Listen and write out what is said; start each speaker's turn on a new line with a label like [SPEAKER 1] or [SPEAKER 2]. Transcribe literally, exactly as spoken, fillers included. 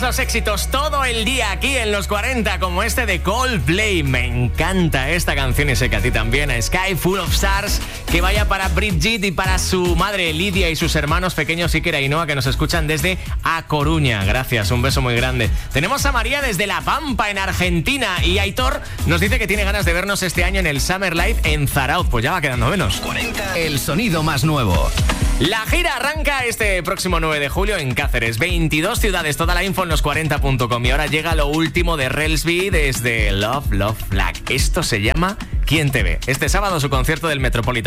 [SPEAKER 1] Muchos éxitos todo el día aquí en los cuarenta, como este de Coldplay. Me encanta esta canción y sé que a ti también. A Sky Full of Stars, que vaya para Brigitte y para su madre Lidia y sus hermanos pequeños Iker y Ainhoa, que nos escuchan desde A Coruña. Gracias, un beso muy grande. Tenemos a María desde La Pampa, en Argentina, y Aitor nos dice que tiene ganas de vernos este año en el Summer Live en Zarauz. Pues ya va quedando menos.
[SPEAKER 2] cuarenta, el sonido más nuevo.
[SPEAKER 1] La gira arranca este próximo nueve de julio en Cáceres. veintidós ciudades, toda la info en los cuarenta punto com. Y ahora llega lo último de Relsby desde Love, Love, Black. Esto se llama ¿Quién te ve? Este sábado su concierto del Metropolitano